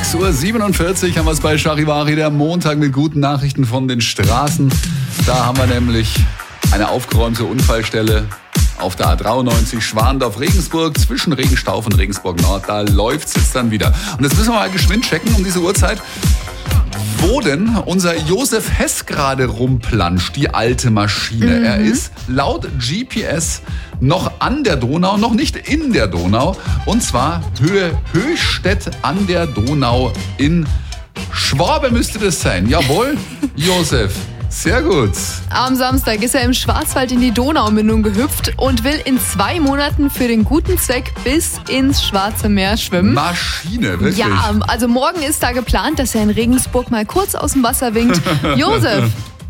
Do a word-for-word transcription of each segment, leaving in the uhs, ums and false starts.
sechs Uhr siebenundvierzig haben wir es bei Charivari, der Montag mit guten Nachrichten von den Straßen. Da haben wir nämlich eine aufgeräumte Unfallstelle auf der A dreiundneunzig Schwandorf-Regensburg zwischen Regenstauf und Regensburg-Nord. Da läuft es jetzt dann wieder. Und jetzt müssen wir mal geschwind checken um diese Uhrzeit, wo denn unser Josef Hess gerade rumplanscht, die alte Maschine. Mhm. Er ist laut G P S noch an der Donau, noch nicht in der Donau. Und zwar Höhe Höchstädt an der Donau in Schwabe müsste das sein. Jawohl, Josef. Sehr gut. Am Samstag ist er im Schwarzwald in die Donaumündung gehüpft und will in zwei Monaten für den guten Zweck bis ins Schwarze Meer schwimmen. Maschine, wirklich. Ja, also morgen ist da geplant, dass er in Regensburg mal kurz aus dem Wasser winkt. Josef.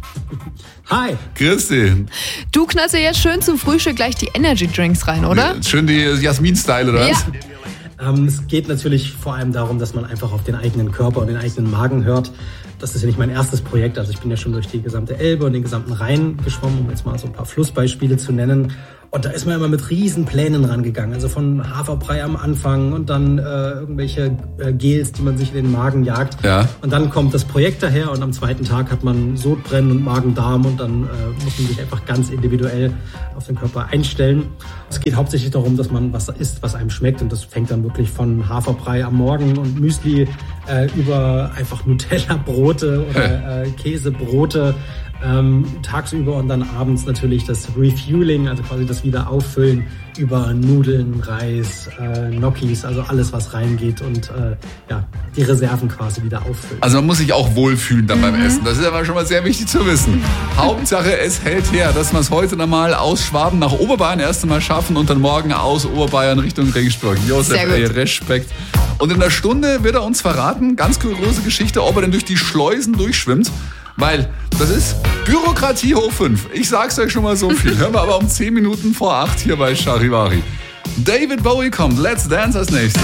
Hi. Grüß dich. Du knallst ja jetzt schön zum Frühstück gleich die Energy Drinks rein, oder? Ja, schön die Jasmin-Style, oder was? Ja. Ähm, es geht natürlich vor allem darum, dass man einfach auf den eigenen Körper und den eigenen Magen hört. Das ist ja nicht mein erstes Projekt, also ich bin ja schon durch die gesamte Elbe und den gesamten Rhein geschwommen, um jetzt mal so ein paar Flussbeispiele zu nennen. Und da ist man immer mit riesen Plänen rangegangen, also von Haferbrei am Anfang und dann äh, irgendwelche äh, Gels, die man sich in den Magen jagt. Ja. Und dann kommt das Projekt daher und am zweiten Tag hat man Sodbrennen und Magen-Darm und dann äh, muss man sich einfach ganz individuell auf den Körper einstellen. Es geht hauptsächlich darum, dass man was isst, was einem schmeckt, und das fängt dann wirklich von Haferbrei am Morgen und Müsli äh, über einfach Nutella-Brote oder äh, Käsebrote ähm, tagsüber und dann abends natürlich das Refueling, also quasi das Wiederauffüllen über Nudeln, Reis, äh, Gnocchis, also alles, was reingeht und äh, ja, die Reserven quasi wieder auffüllen. Also man muss sich auch wohlfühlen dann mhm. beim Essen. Das ist aber schon mal sehr wichtig zu wissen. Hauptsache, es hält her, dass wir es heute noch mal aus Schwaben nach Oberbayern erst einmal schaffen und dann morgen aus Oberbayern Richtung Regensburg. Josef, ey, Respekt. Und in der Stunde wird er uns verraten, ganz kuriose Geschichte, ob er denn durch die Schleusen durchschwimmt. Weil das ist Bürokratie hoch fünf. Ich sag's euch schon mal so viel. Hören wir aber um zehn Minuten vor acht hier bei Charivari. David Bowie kommt. Let's Dance als nächstes.